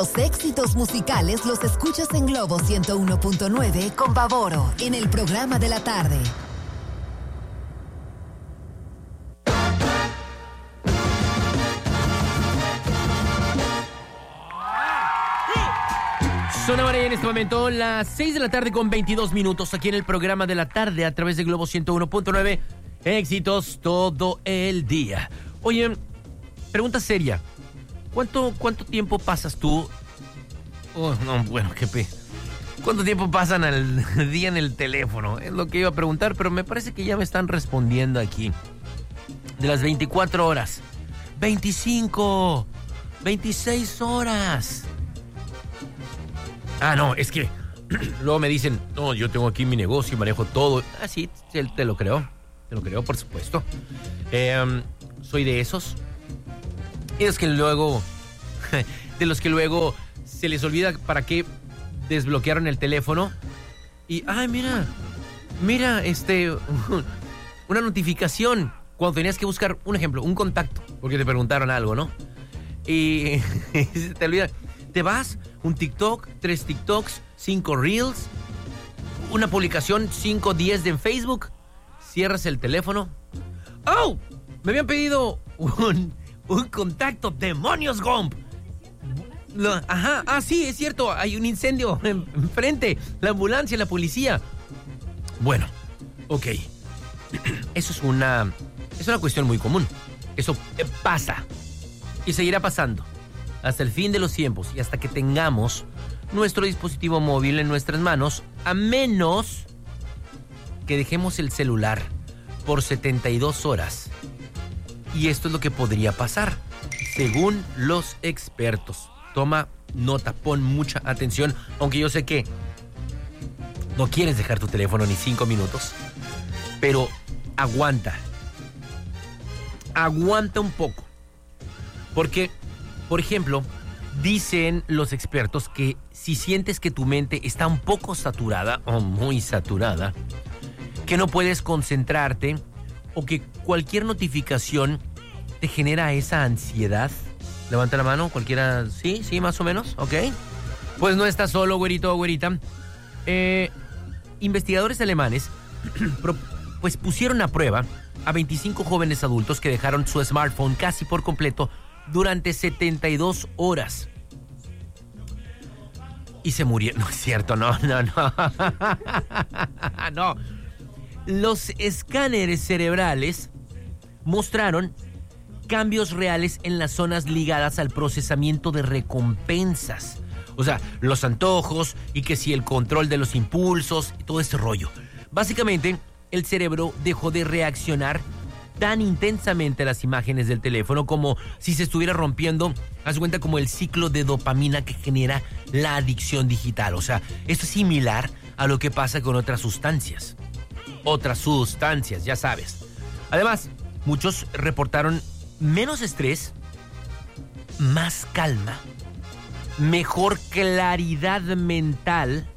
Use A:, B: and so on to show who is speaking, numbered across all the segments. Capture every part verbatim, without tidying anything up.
A: Los éxitos musicales los escuchas en Globo ciento uno punto nueve con Pavoro en el programa de la tarde.
B: Son ahora en este momento las seis de la tarde con veintidós minutos aquí en el programa de la tarde a través de Globo ciento uno punto nueve. Éxitos todo el día. Oye, pregunta seria. ¿Cuánto, cuánto tiempo pasas tú? Oh, no, bueno, qué pe... ¿Cuánto tiempo pasan al día en el teléfono? Es lo que iba a preguntar, pero me parece que ya me están respondiendo aquí. De las veinticuatro horas. veinticinco. veintiséis horas. Ah, no, es que luego me dicen, no, yo tengo aquí mi negocio y manejo todo. Ah, sí, te lo creo, te lo creo, por supuesto. Eh, soy de esos. Y es que luego, de los que luego se les olvida para qué desbloquearon el teléfono. Y, ay, mira, mira, este, una notificación. Cuando tenías que buscar, un ejemplo, un contacto, porque te preguntaron algo, ¿no? Y se te olvida. Te vas, un TikTok, tres TikToks, cinco Reels, una publicación, cinco, diez de en Facebook, cierras el teléfono. ¡Oh! Me habían pedido un, un contacto. ¡Demonios, Gomp! Lo, ajá, ah, sí, es cierto, hay un incendio enfrente, la ambulancia, la policía. Bueno, ok. Eso es una, es una cuestión muy común. Eso pasa y seguirá pasando hasta el fin de los tiempos y hasta que tengamos nuestro dispositivo móvil en nuestras manos, a menos que dejemos el celular por setenta y dos horas. Y esto es lo que podría pasar, según los expertos. Toma nota, pon mucha atención, aunque yo sé que no quieres dejar tu teléfono ni cinco minutos, pero aguanta. Aguanta un poco. Porque, por ejemplo, dicen los expertos que si sientes que tu mente está un poco saturada o muy saturada, que no puedes concentrarte o que cualquier notificación te genera esa ansiedad. Levanta la mano, cualquiera, sí, sí, más o menos, ok. Pues no estás solo, güerito o güerita. Eh, investigadores alemanes pues pusieron a prueba a veinticinco jóvenes adultos que dejaron su smartphone casi por completo durante setenta y dos horas. Y se murieron. No es cierto, no, no, no. No. Los escáneres cerebrales mostraron cambios reales en las zonas ligadas al procesamiento de recompensas. O sea, los antojos y que si el control de los impulsos y todo ese rollo. Básicamente, el cerebro dejó de reaccionar tan intensamente a las imágenes del teléfono como si se estuviera rompiendo, haz cuenta, como el ciclo de dopamina que genera la adicción digital. O sea, esto es similar a lo que pasa con otras sustancias. Otras sustancias, ya sabes. Además, muchos reportaron menos estrés, más calma, mejor claridad mental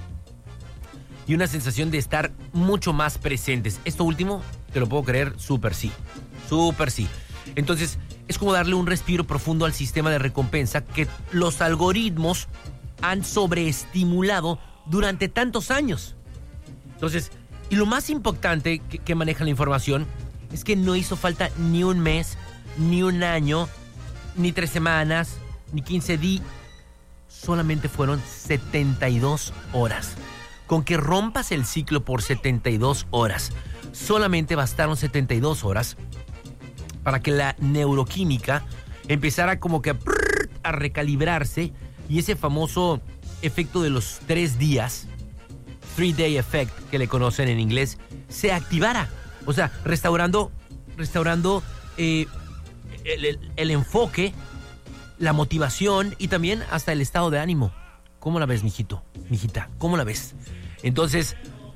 B: y una sensación de estar mucho más presentes. Esto último, te lo puedo creer, súper sí, súper sí. Entonces, es como darle un respiro profundo al sistema de recompensa que los algoritmos han sobreestimulado durante tantos años. Entonces, y lo más importante que, que maneja la información es que no hizo falta ni un mes, ni un año, ni tres semanas, ni quince días. Solamente fueron setenta y dos horas. Con que rompas el ciclo por setenta y dos horas. Solamente bastaron setenta y dos horas para que la neuroquímica empezara como que a recalibrarse y ese famoso efecto de los tres días, three day effect, que le conocen en inglés, se activara. O sea, restaurando, restaurando eh, el, el, el enfoque, la motivación y también hasta el estado de ánimo. ¿Cómo la ves, mijito? Mijita, ¿cómo la ves? Entonces,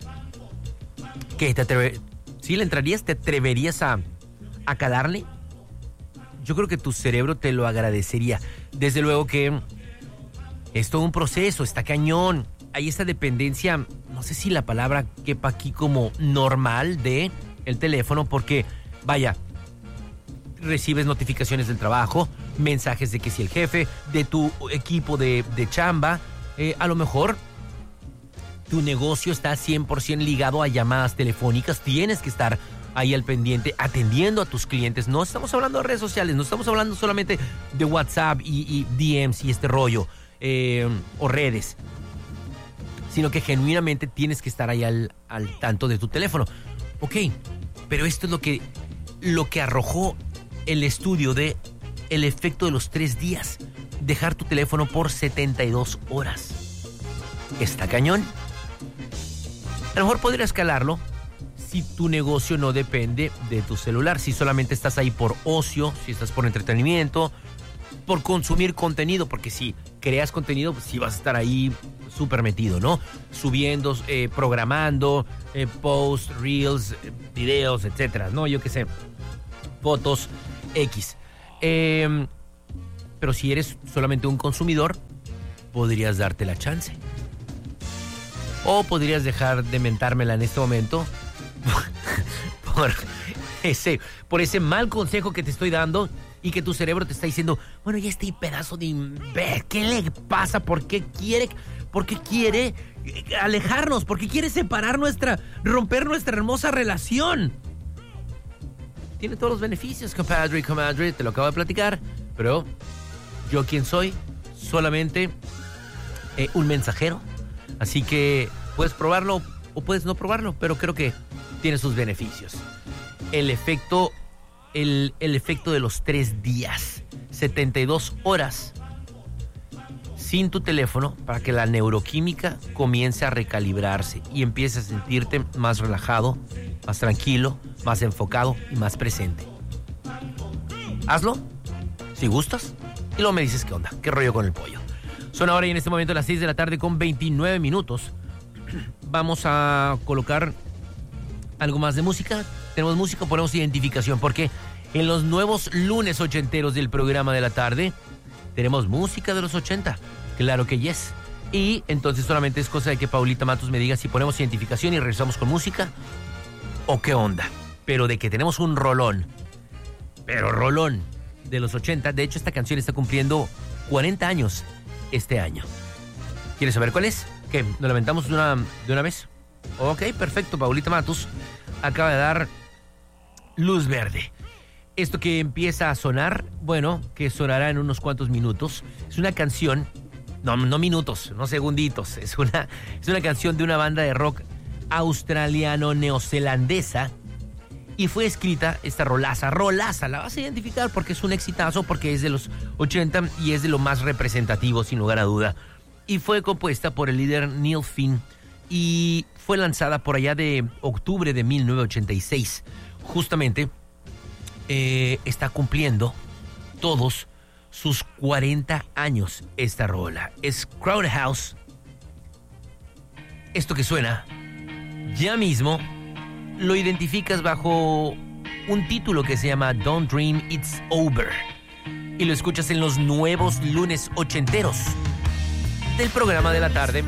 B: ¿qué? ¿Te atreve... ¿Sí le entrarías? ¿Te atreverías a, a calarle? Yo creo que tu cerebro te lo agradecería. Desde luego que es todo un proceso, está cañón. Hay esta dependencia, no sé si la palabra quepa aquí como normal de el teléfono, porque, vaya, recibes notificaciones del trabajo, mensajes de que si el jefe, de tu equipo de, de chamba, eh, a lo mejor tu negocio está cien por ciento ligado a llamadas telefónicas, tienes que estar ahí al pendiente, atendiendo a tus clientes. No estamos hablando de redes sociales, no estamos hablando solamente de WhatsApp y, y D Ms y este rollo, eh, o redes, sino que genuinamente tienes que estar ahí al, al tanto de tu teléfono. Ok, pero esto es lo que, lo que arrojó el estudio de el efecto de los tres días. Dejar tu teléfono por setenta y dos horas. ¿Está cañón? A lo mejor podría escalarlo si tu negocio no depende de tu celular, si solamente estás ahí por ocio, si estás por entretenimiento, por consumir contenido, porque si creas contenido, pues sí vas a estar ahí súper metido, ¿no? Subiendo, eh, programando, eh, posts, reels, eh, videos, etcétera, ¿no? Yo qué sé, fotos, X. Eh, pero si eres solamente un consumidor, podrías darte la chance. O podrías dejar de mentármela en este momento por ese, por ese mal consejo que te estoy dando y que tu cerebro te está diciendo, bueno, y este pedazo de imbécil, ¿qué le pasa? ¿Por qué quiere, por qué quiere alejarnos? ¿Por qué quiere separar nuestra, romper nuestra hermosa relación? Tiene todos los beneficios, compadre y comadre, te lo acabo de platicar, pero ¿yo quién soy? Solamente eh, un mensajero. Así que puedes probarlo o puedes no probarlo, pero creo que tiene sus beneficios. El efecto, el, el efecto de los tres días, setenta y dos horas sin tu teléfono para que la neuroquímica comience a recalibrarse y empieces a sentirte más relajado, más tranquilo, más enfocado y más presente. Hazlo, si gustas, y luego me dices qué onda, qué rollo con el pollo. Son ahora y en este momento las seis de la tarde con veintinueve minutos. Vamos a colocar algo más de música. Tenemos música, ponemos identificación, porque en los nuevos lunes ochenteros del programa de la tarde tenemos música de los ochenta. Claro que yes. Y entonces solamente es cosa de que Paulita Matos me diga si ponemos identificación y regresamos con música o qué onda. Pero de que tenemos un rolón, pero rolón de los ochenta. De hecho, esta canción está cumpliendo cuarenta años este año. ¿Quieres saber cuál es? ¿Qué? ¿Nos lamentamos de una, de una vez? Ok, perfecto. Paulita Matos acaba de dar luz verde. Esto que empieza a sonar, bueno, que sonará en unos cuantos minutos, es una canción, no, no minutos, no segunditos, es una, es una canción de una banda de rock australiano-neozelandesa. Y fue escrita esta rolaza, rolaza, la vas a identificar porque es un exitazo, porque es de los ochenta y es de lo más representativo, sin lugar a duda. Y fue compuesta por el líder Neil Finn y fue lanzada por allá de octubre de mil novecientos ochenta y seis. Justamente eh, está cumpliendo todos sus cuarenta años esta rola. Es Crowdhouse. Esto que suena ya mismo lo identificas bajo un título que se llama Don't Dream It's Over. Y lo escuchas en los nuevos lunes ochenteros del programa de la tarde.